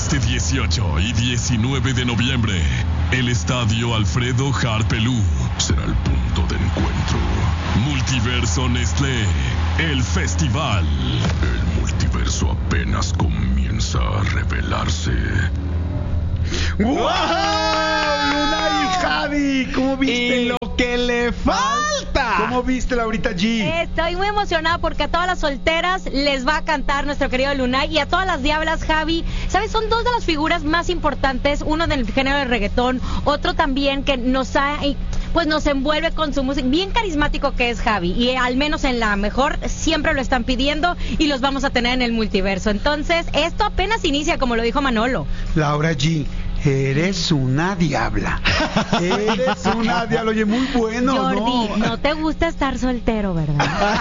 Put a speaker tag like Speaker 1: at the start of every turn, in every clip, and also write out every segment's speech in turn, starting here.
Speaker 1: Este 18 y 19 de noviembre, el Estadio Alfredo Harpelú será el punto de encuentro. Multiverso Nestlé, el festival. El multiverso apenas comienza a revelarse.
Speaker 2: ¡Wow! Luna y Javi, ¿cómo viste?
Speaker 3: Y lo que le falta.
Speaker 2: ¿Cómo viste, Laurita G?
Speaker 4: Estoy muy emocionada porque a todas las solteras les va a cantar nuestro querido Lunay y a todas las diablas, Javi. ¿Sabes? Son dos de las figuras más importantes, uno del género de reggaetón, otro también que nos envuelve con su música, bien carismático que es Javi, y al menos en la mejor siempre lo están pidiendo y los vamos a tener en el multiverso. Entonces, esto apenas inicia, como lo dijo Manolo.
Speaker 2: Laura G, eres una diabla. Eres una diabla. Oye, muy bueno,
Speaker 4: Jordi,
Speaker 2: ¿no?
Speaker 4: no te gusta estar soltero, ¿verdad?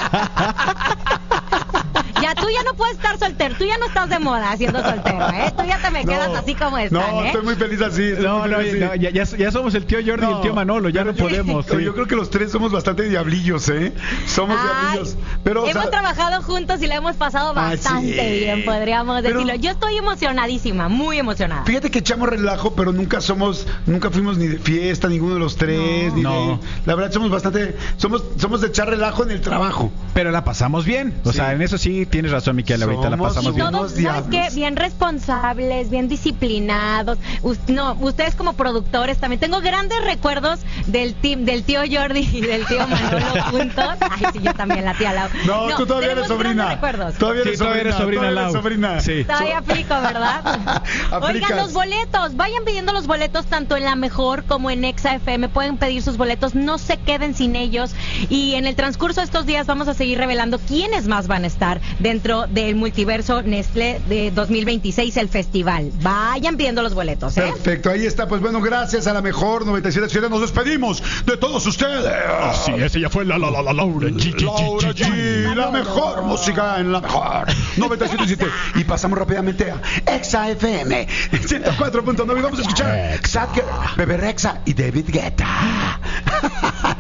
Speaker 4: Ya, tú ya no puedes estar soltero, tú ya no estás de moda siendo soltero, ¿eh? Tú ya te me quedas así como están,
Speaker 2: No,
Speaker 4: ¿eh?
Speaker 2: estoy muy feliz así.
Speaker 3: Ya somos el tío Jordi y el tío Manolo, ya no podemos.
Speaker 2: Yo creo que los tres somos bastante diablillos, ¿eh? Somos diablillos. Pero,
Speaker 4: hemos trabajado juntos y la hemos pasado bastante bien, podríamos decirlo. Yo estoy emocionadísima, muy emocionada.
Speaker 2: Fíjate que echamos relajo, pero nunca fuimos ni de fiesta, ninguno de los tres. La verdad, somos de echar relajo en el trabajo.
Speaker 3: Pero la pasamos bien. O sea, en eso sí tienes razón, Miquel, ahorita la pasamos bien.
Speaker 4: Todos, ¿sabes qué? Bien responsables, bien disciplinados. Ustedes como productores también. Tengo grandes recuerdos del tío Jordi y del tío Manolo juntos. Ay, sí, yo también, la tía Lau.
Speaker 2: No, tú todavía eres sobrina.
Speaker 4: Todavía
Speaker 2: eres sobrina, Lau.
Speaker 3: Sí.
Speaker 4: Todavía aplico, ¿verdad? Oigan, los boletos. Vayan pidiendo los boletos tanto en La Mejor como en Exa FM. Pueden pedir sus boletos. No se queden sin ellos. Y en el transcurso de estos días vamos a seguir revelando quiénes más van a estar dentro del multiverso Nestlé de 2026, el festival. Vayan pidiendo los boletos, ¿eh?
Speaker 2: Perfecto, ahí está. Pues bueno, gracias a La Mejor 97.7. Nos despedimos de todos ustedes.
Speaker 1: Así es, ella fue la Laura G.
Speaker 2: Laura G, la mejor música en La Mejor 97.7. Y pasamos rápidamente a Exa FM 104.9. Vamos a escuchar Bebe Rexha y David Guetta.